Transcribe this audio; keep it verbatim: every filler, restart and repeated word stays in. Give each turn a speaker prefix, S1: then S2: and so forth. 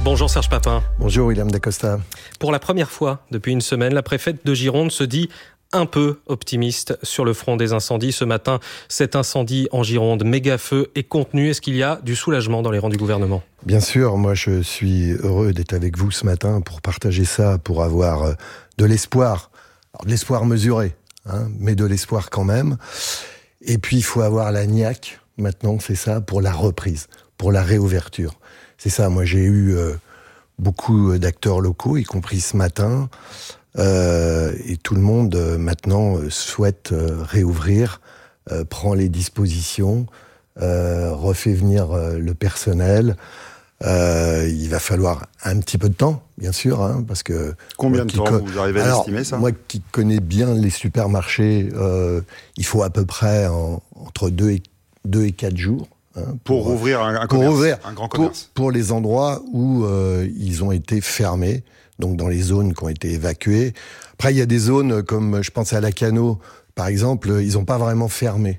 S1: Bonjour Serge Papin.
S2: Bonjour William Dacosta.
S1: Pour la première fois depuis une semaine, la préfète de Gironde se dit un peu optimiste sur le front des incendies. Ce matin, cet incendie en Gironde, méga feu, est contenu. Est-ce qu'il y a du soulagement dans les rangs du gouvernement ?
S2: Bien sûr, moi je suis heureux d'être avec vous ce matin pour partager ça, pour avoir de l'espoir. Alors, de l'espoir mesuré, hein, mais de l'espoir quand même. Et puis il faut avoir la niaque, maintenant c'est ça, pour la reprise, pour la réouverture. C'est ça, moi j'ai eu euh, beaucoup d'acteurs locaux, y compris ce matin, euh, et tout le monde euh, maintenant euh, souhaite euh, réouvrir, euh, prend les dispositions, euh, refait venir euh, le personnel. Euh, il va falloir un petit peu de temps, bien sûr, hein, parce que...
S3: Combien de temps co- vous arrivez à
S2: Alors,
S3: estimer ça ?
S2: Moi qui connais bien les supermarchés, euh, il faut à peu près en, entre deux et, deux et quatre jours. Hein,
S3: pour, pour ouvrir un, un commerce,
S2: pour ouvrir,
S3: un grand commerce.
S2: Pour, pour les endroits où euh, ils ont été fermés, donc dans les zones qui ont été évacuées. Après, il y a des zones comme, je pense à Lacanau, par exemple, ils n'ont pas vraiment fermé.